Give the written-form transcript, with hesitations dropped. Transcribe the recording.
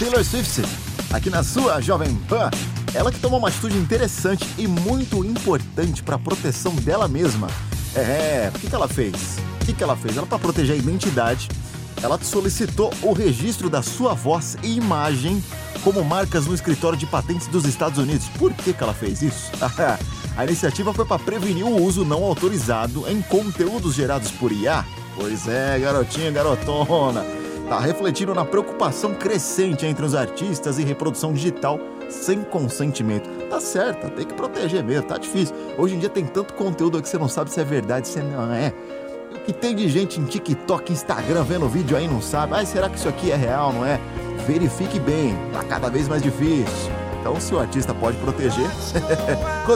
Taylor Swift, aqui na sua Jovem Pan. Ela que tomou uma atitude interessante e muito importante para a proteção dela mesma. O que ela fez? Ela, para proteger a identidade, ela solicitou o registro da sua voz e imagem como marcas no escritório de patentes dos Estados Unidos. Por que ela fez isso? A iniciativa foi para prevenir o uso não autorizado em conteúdos gerados por IA. Pois é, garotinha, garotona. Tá refletindo na preocupação crescente entre os artistas e reprodução digital sem consentimento. Tá certo, tem que proteger mesmo, tá difícil. Hoje em dia tem tanto conteúdo que você não sabe se é verdade, se não é. O que tem de gente em TikTok, Instagram, vendo vídeo aí não sabe. Será que isso aqui é real, não é? Verifique bem, tá cada vez mais difícil. Então, se o artista pode proteger...